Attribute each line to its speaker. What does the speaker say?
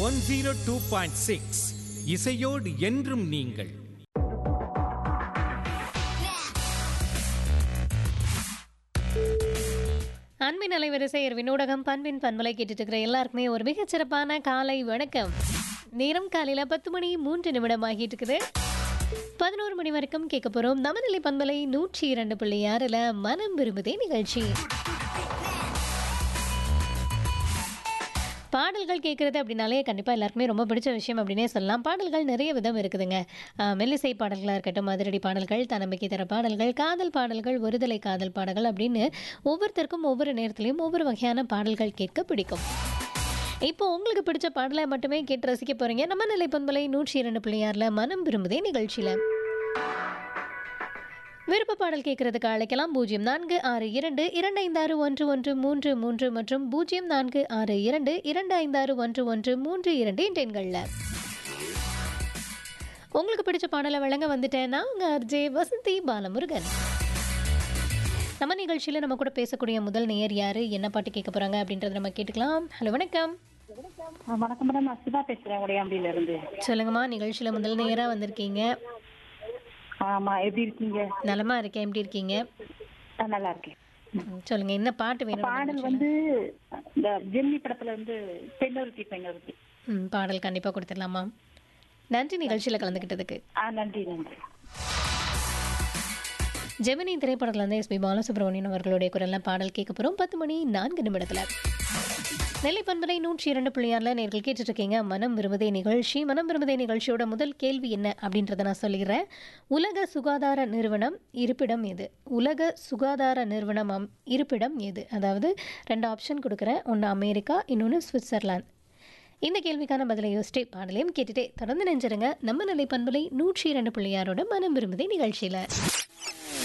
Speaker 1: 102.6 இசையோடு என்றும் நீங்கள்.
Speaker 2: அன்பின் அலைவரிசை வினோடகம் பண்பின் பண்பலை கேட்டுட்டு இருக்கிற எல்லாருக்குமே ஒரு மிகச்சிறப்பான காலை வணக்கம். நேரம் காலையில 10 மணி 3 நிமிடம் ஆகிட்டு இருக்குது. 11 மணி வரைக்கும் கேட்க போறோம் நமநிலை பண்பலை 102.6 மனம் விரும்புதே நிகழ்ச்சி. பாடல்கள் கேட்குறது அப்படின்னாலே கண்டிப்பாக எல்லாருக்குமே ரொம்ப பிடிச்ச விஷயம் அப்படின்னே சொல்லலாம். பாடல்கள் நிறைய விதம் இருக்குதுங்க. மெல்லிசை பாடல்களாக இருக்கட்டும், அதிரடி பாடல்கள், தன்னம்பிக்கை தர பாடல்கள், காதல் பாடல்கள், ஒருதலை காதல் பாடல்கள் அப்படின்னு ஒவ்வொருத்தருக்கும் ஒவ்வொரு நேரத்துலையும் ஒவ்வொரு வகையான பாடல்கள் கேட்க பிடிக்கும். இப்போ உங்களுக்கு பிடிச்ச பாடலை மட்டுமே கேட்டு ரசிக்க போகிறீங்க நம்ம நிலை பண்பலை 102.6 மனம் விரும்புதே நிகழ்ச்சியில். விருப்ப பாடல் கேட்கறதுக்கு அழைக்கலாம் 0462256113 மற்றும் 0462256132 என்ற எண்களில். உங்களுக்கு பிடிச்ச பாடலை வழங்க வந்துட்டேன்னா உங்கள் ஆர்ஜே வசந்தி பாலமுருகன். நம்ம நிகழ்ச்சியில் நம்ம கூட பேசக்கூடிய முதல் நேயர் யாரு, என்ன பாட்டு கேட்க போறாங்க அப்படின்றத நம்ம கேட்டுக்கலாம். ஹலோ, வணக்கம்.
Speaker 3: வணக்கம் மேடம், நான் சுதா பேசுறேன் உடையாம்பில இருந்து.
Speaker 2: சொல்லுங்கம்மா, நிகழ்ச்சியில் முதல் நேயராக வந்திருக்கீங்க.
Speaker 3: ஆமா, எப்படி இருக்கீங்க?
Speaker 2: நலமா இருக்கேன், எப்படி இருக்கீங்க?
Speaker 3: நல்லா இருக்கேன்.
Speaker 2: சொல்லுங்க, என்ன பாட்டு வேணும்?
Speaker 3: பாடல் வந்து இந்த ஜெமினி படத்துல இருந்து பெண்ணொருத்தி.
Speaker 2: பாடல் கண்டிப்பா கொடுத்துடலாமா? நன்றி நிகழ்ச்சியில கலந்துக்கிட்டதுக்கு.
Speaker 3: நன்றி நன்றி.
Speaker 2: ஜெமினி திரைப்படத்துல இருந்து எஸ்பி பாலசுப்ரமணியன் அவர்களுடைய குரல்ல பாடல் கேட்க போறோம் 10 மணி 4 நிமிடத்துல. நெல்லை பண்பலை 102.6 நேர்கள் கேட்டுட்டு இருக்கீங்க மனம் விரும்புதே நிகழ்ச்சி. மனம் விரும்புதே நிகழ்ச்சியோட முதல் கேள்வி என்ன அப்படின்றத நான் சொல்லிடுறேன். உலக சுகாதார நிறுவனம் இருப்பிடம் எது? உலக சுகாதார நிறுவனம் இருப்பிடம் எது? அதாவது 2 ஆப்ஷன் கொடுக்குறேன். ஒன்று அமெரிக்கா, இன்னொன்று சுவிட்சர்லாந்து. இந்த கேள்விக்கான பதிலை யோசிச்சு பாடலையும் கேட்டுட்டே தொடர்ந்து நினைச்சிருங்க நம்ம நிலை பண்பலை 102.6 மனம் விரும்புதே நிகழ்ச்சியில.